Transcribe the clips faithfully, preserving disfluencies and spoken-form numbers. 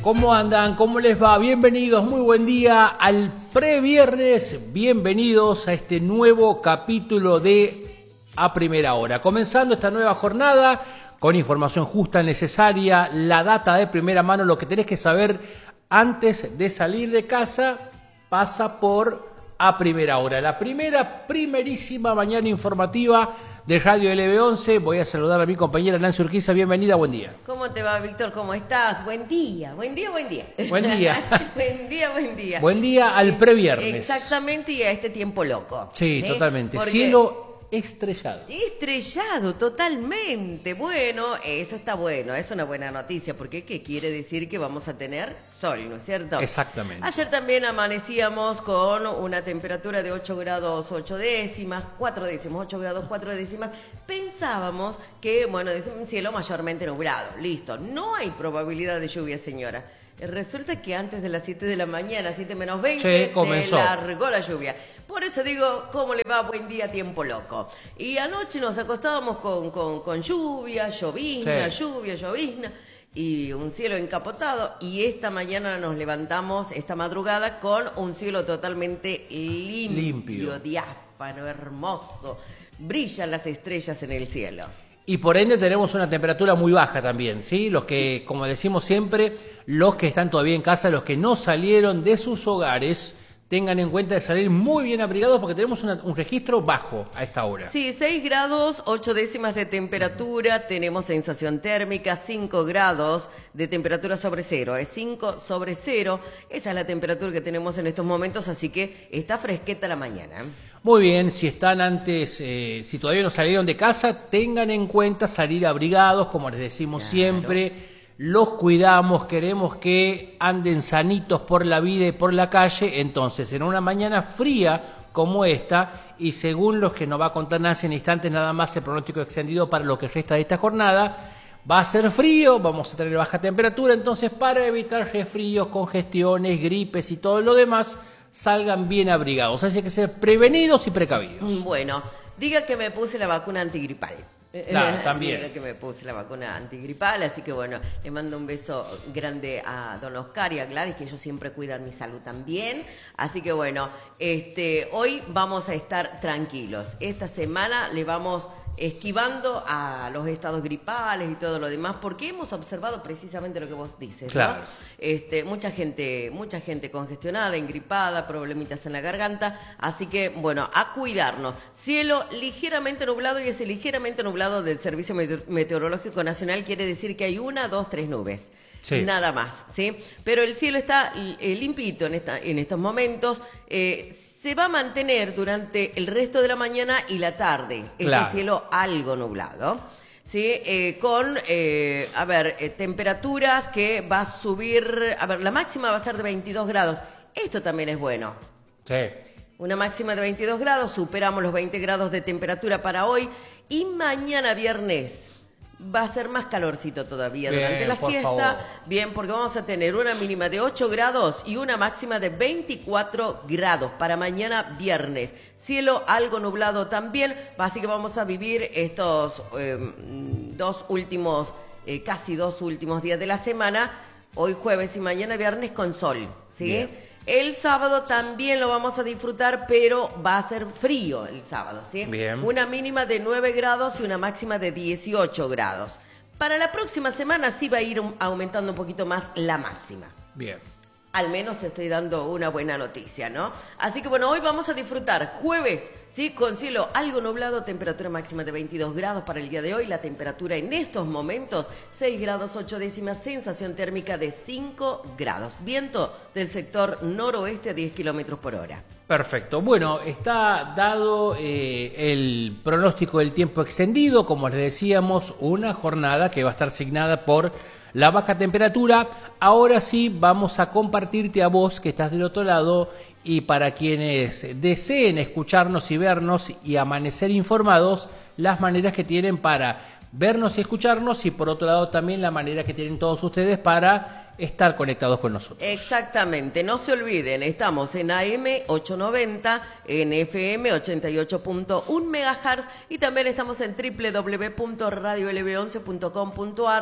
¿Cómo andan? ¿Cómo les va? Bienvenidos, muy buen día al previernes. Bienvenidos a este nuevo capítulo de A Primera Hora. Comenzando esta nueva jornada con información justa, necesaria, la data de primera mano, lo que tenés que saber antes de salir de casa pasa por A Primera Hora. La primera, primerísima mañana informativa de Radio L B once. Voy a saludar a mi compañera Nancy Urquiza. Bienvenida, buen día. ¿Cómo te va, Víctor? ¿Cómo estás? Buen día, buen día, buen día. Buen día. Buen día, buen día. Buen día al previernes. Exactamente, y a este tiempo loco. Sí, ¿eh? totalmente. Porque Cielo estrellado. Estrellado, totalmente. Bueno, eso está bueno, es una buena noticia, porque ¿qué quiere decir? Que vamos a tener sol, ¿no es cierto? Exactamente. Ayer también amanecíamos con una temperatura de ocho grados ocho décimas, cuatro décimas, ocho grados cuatro décimas. Pensábamos que, bueno, es un cielo mayormente nublado, listo. No hay probabilidad de lluvia, señora. Resulta que antes de las siete de la mañana, siete menos veinte, sí, comenzó. Se largó la lluvia. Por eso digo, ¿cómo le va? Buen día, tiempo loco. Y anoche nos acostábamos con, con, con lluvia, llovizna, sí. lluvia, llovizna, y un cielo encapotado. Y esta mañana nos levantamos, esta madrugada, con un cielo totalmente limpio, limpio. diáfano, hermoso. Brillan las estrellas en el cielo. Y por ende tenemos una temperatura muy baja también, ¿sí? Los que, como decimos siempre, los que están todavía en casa, los que no salieron de sus hogares, tengan en cuenta de salir muy bien abrigados porque tenemos una, un registro bajo a esta hora. Sí, seis grados, ocho décimas de temperatura, tenemos sensación térmica, cinco grados de temperatura sobre cero, es cinco sobre cero, esa es la temperatura que tenemos en estos momentos, así que está fresqueta la mañana. Muy bien, si están antes, eh, si todavía no salieron de casa, tengan en cuenta salir abrigados, como les decimos claro. siempre. Los cuidamos, queremos que anden sanitos por la vida y por la calle. Entonces, en una mañana fría como esta, y según los que nos va a contar Nancy en instantes, nada más el pronóstico extendido para lo que resta de esta jornada, va a ser frío, vamos a tener baja temperatura. Entonces, para evitar resfríos, congestiones, gripes y todo lo demás, salgan bien abrigados. Así que hay que ser prevenidos y precavidos. Bueno, diga que me puse la vacuna antigripal. Claro, también. Diga que me puse la vacuna antigripal, así que bueno, le mando un beso grande a don Oscar y a Gladys, que ellos siempre cuidan mi salud también. Así que bueno, este, hoy vamos a estar tranquilos. Esta semana le vamos esquivando a los estados gripales y todo lo demás, porque hemos observado precisamente lo que vos dices, claro. ¿no? Este, mucha gente, mucha gente congestionada, engripada, problemitas en la garganta, así que, bueno, a cuidarnos. Cielo ligeramente nublado, y ese ligeramente nublado del Servicio Meteorológico Nacional quiere decir que hay una, dos, tres nubes. Sí. Nada más, ¿sí? Pero el cielo está eh, limpito en, esta, en estos momentos. Eh, se va a mantener durante el resto de la mañana y la tarde claro. este cielo algo nublado, ¿sí? Eh, con, eh, a ver, eh, temperaturas que va a subir, a ver, la máxima va a ser de veintidós grados. Esto también es bueno. Sí. Una máxima de veintidós grados, superamos los veinte grados de temperatura para hoy, y mañana viernes va a ser más calorcito todavía bien, durante la siesta, favor. Bien, porque vamos a tener una mínima de ocho grados y una máxima de veinticuatro grados para mañana viernes. Cielo algo nublado también, así que vamos a vivir estos eh, dos últimos, eh, casi dos últimos días de la semana, hoy jueves y mañana viernes con sol, ¿sí? Bien. El sábado también lo vamos a disfrutar, pero va a ser frío el sábado, ¿sí? Bien. Una mínima de nueve grados y una máxima de dieciocho grados. Para la próxima semana sí va a ir aumentando un poquito más la máxima. Bien. Al menos te estoy dando una buena noticia, ¿no? Así que bueno, hoy vamos a disfrutar jueves, ¿sí? Con cielo algo nublado, temperatura máxima de veintidós grados para el día de hoy. La temperatura en estos momentos, seis grados ocho décimas, sensación térmica de cinco grados. Viento del sector noroeste a diez kilómetros por hora. Perfecto. Bueno, está dado eh, el pronóstico del tiempo extendido, como les decíamos, una jornada que va a estar asignada por la baja temperatura. Ahora sí vamos a compartirte a vos que estás del otro lado, y para quienes deseen escucharnos y vernos y amanecer informados, las maneras que tienen para vernos y escucharnos, y por otro lado también la manera que tienen todos ustedes para estar conectados con nosotros. Exactamente, no se olviden, estamos en A M ochocientos noventa, en F M ochenta y ocho punto uno megahertz, y también estamos en doble u doble u doble u punto radio l b once punto com punto a r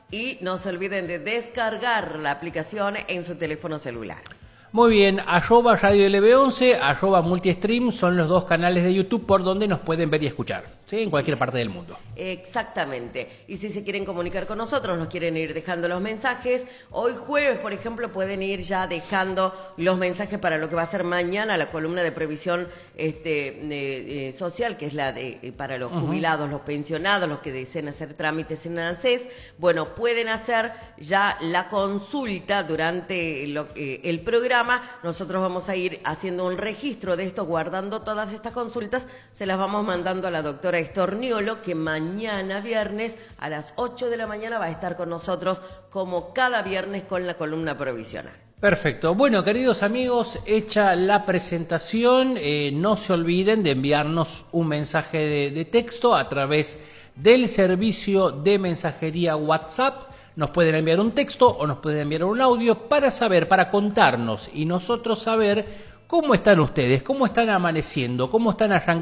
Y no se olviden de descargar la aplicación en su teléfono celular. Muy bien, arroba Radio L B once, arroba Multistream son los dos canales de YouTube por donde nos pueden ver y escuchar, ¿sí? En cualquier parte del mundo. Exactamente. Y si se quieren comunicar con nosotros, nos quieren ir dejando los mensajes. Hoy jueves, por ejemplo, pueden ir ya dejando los mensajes para lo que va a ser mañana la columna de previsión este, eh, eh, social, que es la de eh, para los jubilados, uh-huh. los pensionados, los que deseen hacer trámites en ANSES. Bueno, pueden hacer ya la consulta durante lo, eh, el programa. Nosotros vamos a ir haciendo un registro de esto, guardando todas estas consultas, se las vamos mandando a la doctora Estorniolo, que mañana viernes a las ocho de la mañana va a estar con nosotros, como cada viernes, con la columna provisional. Perfecto. Bueno, queridos amigos, hecha la presentación, eh, no se olviden de enviarnos un mensaje de, de texto a través del servicio de mensajería WhatsApp. Nos pueden enviar un texto o nos pueden enviar un audio para saber, para contarnos y nosotros saber cómo están ustedes, cómo están amaneciendo, cómo están arrancando